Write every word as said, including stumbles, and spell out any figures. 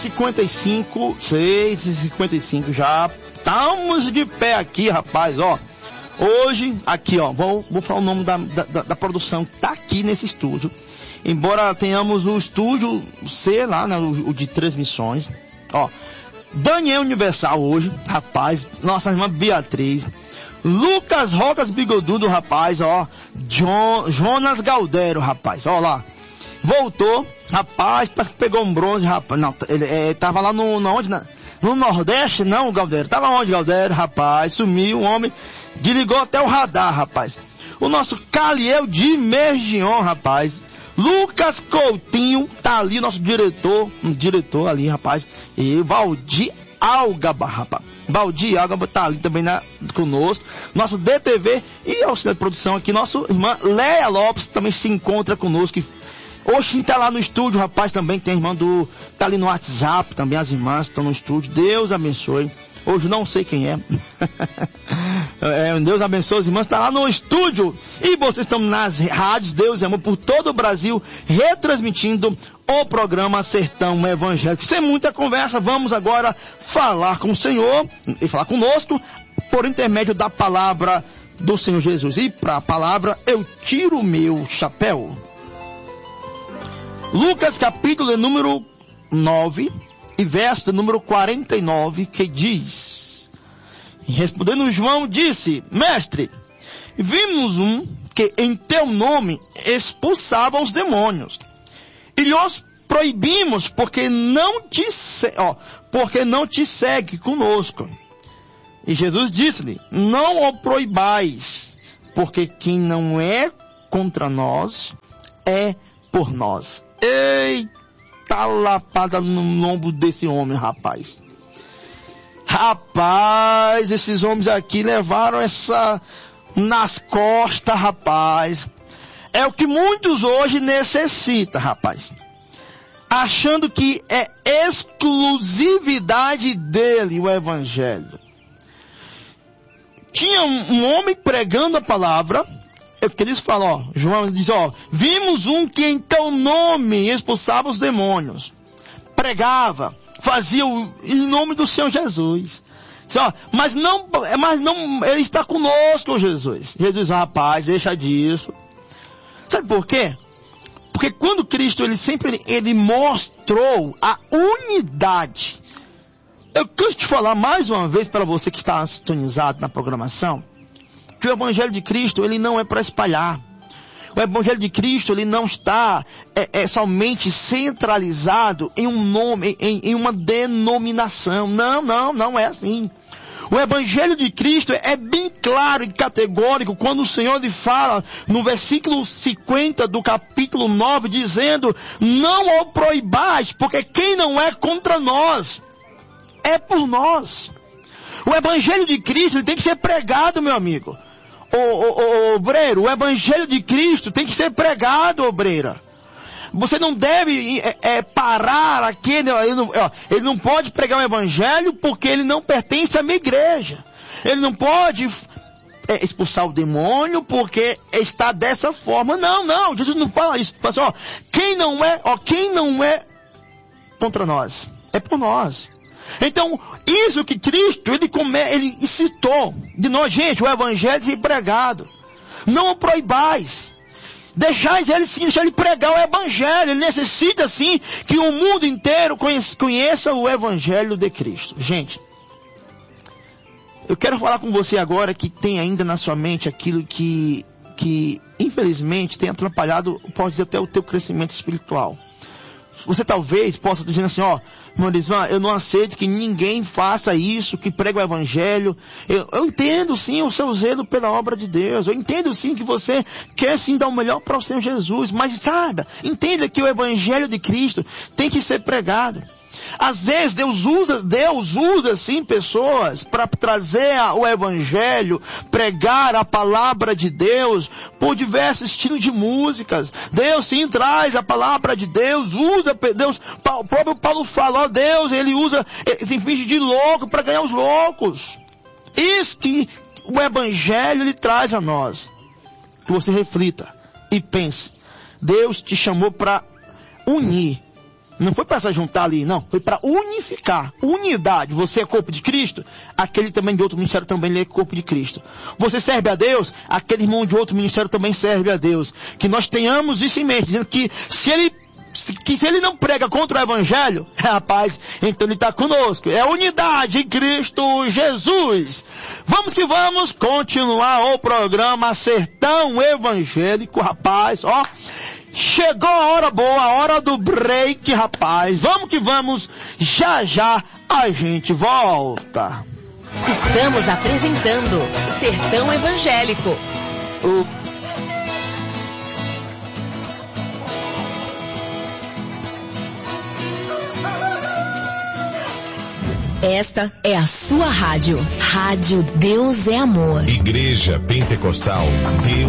cinquenta e cinco, seis e cinquenta e cinco já. Estamos de pé aqui, rapaz, ó. Hoje, aqui, ó, vou, vou falar o nome da, da, da produção que tá aqui nesse estúdio. Embora tenhamos o estúdio C lá, né, o, o de transmissões, ó. Daniel Universal hoje, rapaz, nossa irmã Beatriz. Lucas Rocas Bigodudo, rapaz, ó. John, Jonas Galdero, rapaz, ó lá. Voltou, rapaz, parece que pegou um bronze, rapaz. Não, ele é, tava lá no, no onde, na, no Nordeste, não, Galdero. Tava onde, Galdero, rapaz? Sumiu, o homem desligou até o radar, rapaz. O nosso Caliel de Mergion, rapaz. Lucas Coutinho, tá ali, nosso diretor, um diretor ali, rapaz. E Valdir Algaba, rapaz. Valdir Algaba tá ali também na, conosco. Nosso D T V e auxílio de produção aqui, nossa irmã Leia Lopes também se encontra conosco. Oxi, tá lá no estúdio, rapaz, também tem a irmã do... Tá ali no WhatsApp também, as irmãs estão no estúdio. Deus abençoe. Hoje não sei quem é. é. Deus abençoe as irmãs. Tá lá no estúdio. E vocês estão nas rádios Deus e Amor por todo o Brasil, retransmitindo o programa Sertão Evangélico. Sem muita conversa, vamos agora falar com o Senhor e falar conosco por intermédio da palavra do Senhor Jesus. E para a palavra eu tiro o meu chapéu. Lucas capítulo número nove e verso número quarenta e nove, que diz: respondendo João disse: Mestre, vimos um que em teu nome expulsava os demônios e lhes proibimos porque não te se... ó, porque não te segue conosco. E Jesus disse-lhe: não o proibais, porque quem não é contra nós é por nós. Eita lapada no lombo desse homem, rapaz. Rapaz, esses homens aqui levaram essa nas costas, rapaz. É o que muitos hoje necessitam, rapaz. Achando que é exclusividade dele o evangelho. Tinha um, um homem pregando a palavra. É o que eles falam, ó. João diz, ó. Vimos um que em teu nome expulsava os demônios. Pregava. Fazia o, em nome do Senhor Jesus. Diz, ó, mas não, mas não, ele está conosco, Jesus. Jesus, rapaz, deixa disso. Sabe por quê? Porque quando Cristo, ele sempre, ele mostrou a unidade. Eu quero te falar mais uma vez para você que está sintonizado na programação, que o Evangelho de Cristo, ele não é para espalhar. O Evangelho de Cristo, ele não está é, é, somente centralizado em um nome, em, em uma denominação. Não, não, não é assim. O Evangelho de Cristo é bem claro e categórico quando o Senhor lhe fala no versículo cinquenta do capítulo nove, dizendo: não o proibais, porque quem não é contra nós é por nós. O Evangelho de Cristo, ele tem que ser pregado, meu amigo. Ô, ô, ô, obreiro, o Evangelho de Cristo tem que ser pregado, obreira. Você não deve é, é, parar aquele, ele não, ó, ele não pode pregar o Evangelho porque ele não pertence à minha igreja. Ele não pode é, expulsar o demônio porque está dessa forma. Não, não, Jesus não fala isso. Fala assim, ó, quem não é, ó, quem não é contra nós, é por nós. Então, isso que Cristo, ele, come, ele citou de nós, gente, o Evangelho ser pregado. Não o proibais. Deixais ele sim, deixar ele pregar o Evangelho. Ele necessita sim que o mundo inteiro conheça, conheça o Evangelho de Cristo. Gente, eu quero falar com você agora que tem ainda na sua mente aquilo que, que infelizmente tem atrapalhado, pode dizer, até o teu crescimento espiritual. Você talvez possa dizer assim, ó, Maurício, eu não aceito que ninguém faça isso, que prega o Evangelho. Eu, eu entendo sim o seu zelo pela obra de Deus. Eu entendo sim que você quer sim dar o melhor para o Senhor Jesus. Mas saiba, entenda que o Evangelho de Cristo tem que ser pregado. Às vezes Deus usa, Deus usa sim pessoas para trazer o Evangelho, pregar a palavra de Deus por diversos estilos de músicas. Deus sim traz a palavra de Deus, usa Deus, o próprio Paulo falou, Deus, ele usa, se finge de louco para ganhar os loucos. Isso que o Evangelho ele traz a nós. Que você reflita e pense. Deus te chamou para unir. Não foi para se juntar ali, não. Foi para unificar. Unidade. Você é corpo de Cristo, aquele também de outro ministério também é corpo de Cristo. Você serve a Deus, aquele irmão de outro ministério também serve a Deus. Que nós tenhamos isso em mente, dizendo que se ele que se ele não prega contra o Evangelho, rapaz, então ele está conosco. É unidade em Cristo Jesus. Vamos que vamos continuar o programa Sertão Evangélico, rapaz, ó. Chegou a hora boa, a hora do break, rapaz. Vamos que vamos, já já a gente volta. Estamos apresentando Sertão Evangélico. O Esta é a sua rádio. Rádio Deus é Amor. Igreja Pentecostal Deus